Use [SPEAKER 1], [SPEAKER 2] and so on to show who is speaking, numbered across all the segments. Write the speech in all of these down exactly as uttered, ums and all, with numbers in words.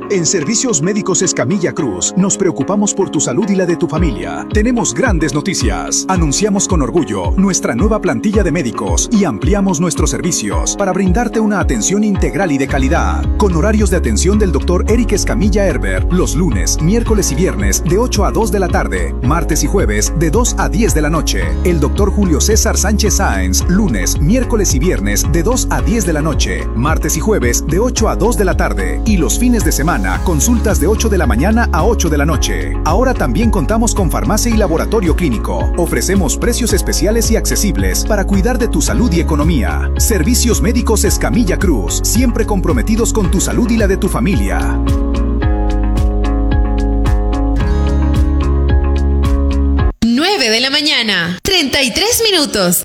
[SPEAKER 1] En Servicios Médicos Escamilla Cruz, nos preocupamos por tu salud y la de tu familia. Tenemos grandes noticias. Anunciamos con orgullo nuestra nueva plantilla de médicos y ampliamos nuestros servicios para brindarte una atención integral y de calidad. Con horarios de atención del doctor Eric Escamilla Herbert, los lunes, miércoles y viernes de ocho a dos de la tarde, martes y jueves de dos a diez de la noche. El doctor Julio César Sánchez Sáenz, lunes, miércoles y viernes de dos a diez de la noche, martes y jueves de ocho a dos de la tarde y los fines de semana consultas de ocho de la mañana a ocho de la noche. Ahora también contamos con farmacia y laboratorio clínico. Ofrecemos precios especiales y accesibles para cuidar de tu salud y economía. Servicios Médicos Escamilla Cruz, siempre comprometidos con tu salud y la de tu familia.
[SPEAKER 2] nueve de la mañana, treinta y tres minutos.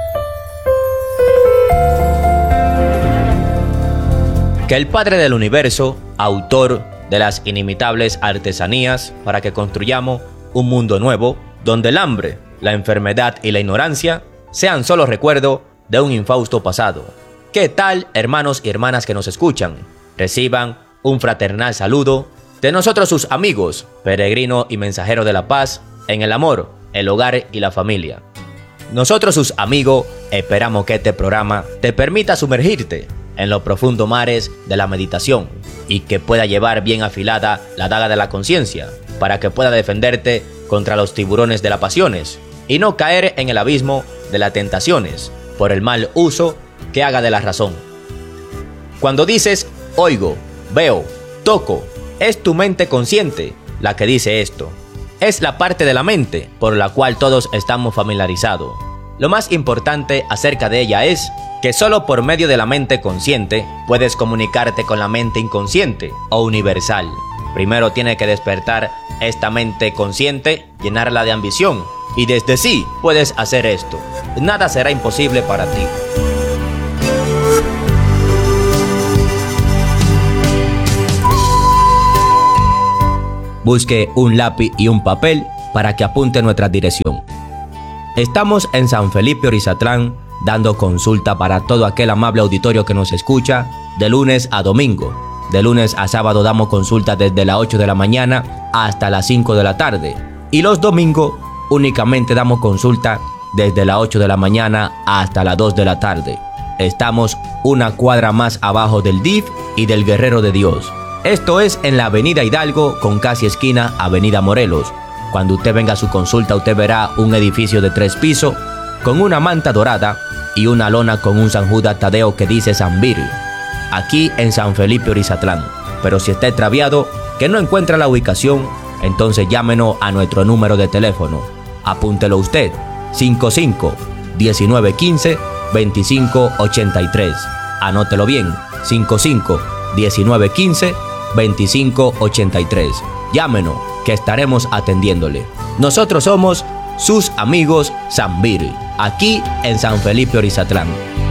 [SPEAKER 3] Que el Padre del Universo, autor de las inimitables artesanías para que construyamos un mundo nuevo, donde el hambre, la enfermedad y la ignorancia sean solo recuerdo de un infausto pasado. ¿Qué tal, hermanos y hermanas que nos escuchan? Reciban un fraternal saludo de nosotros sus amigos, peregrino y mensajero de la paz, en el amor, el hogar y la familia. Nosotros sus amigos esperamos que este programa te permita sumergirte en los profundos mares de la meditación y que pueda llevar bien afilada la daga de la conciencia para que pueda defenderte contra los tiburones de las pasiones y no caer en el abismo de las tentaciones por el mal uso que haga de la razón. Cuando dices oigo, veo, toco, es tu mente consciente la que dice esto. Es la parte de la mente por la cual todos estamos familiarizados. Lo más importante acerca de ella es que solo por medio de la mente consciente puedes comunicarte con la mente inconsciente o universal. Primero tiene que despertar esta mente consciente, llenarla de ambición, y desde sí puedes hacer esto. Nada será imposible para ti. Busque un lápiz y un papel para que apunte nuestra dirección. Estamos en San Felipe Orizatlán, dando consulta para todo aquel amable auditorio que nos escucha de lunes a domingo. De lunes a sábado damos consulta desde las ocho de la mañana hasta las cinco de la tarde. Y los domingos únicamente damos consulta desde las ocho de la mañana hasta las dos de la tarde. Estamos una cuadra más abajo del D I F y del Guerrero de Dios. Esto es en la Avenida Hidalgo con casi esquina Avenida Morelos. Cuando usted venga a su consulta, usted verá un edificio de tres pisos con una manta dorada y una lona con un San Judas Tadeo que dice San Vir, aquí en San Felipe Orizatlán. Pero si está extraviado, que no encuentra la ubicación, entonces llámenos a nuestro número de teléfono. Apúntelo usted, cinco cinco, diecinueve quince, veinticinco ochenta y tres. Anótelo bien, cinco cinco, diecinueve quince, veinticinco ochenta y tres. Llámenos, que estaremos atendiéndole. Nosotros somos sus amigos San Vir, aquí en San Felipe Orizatlán.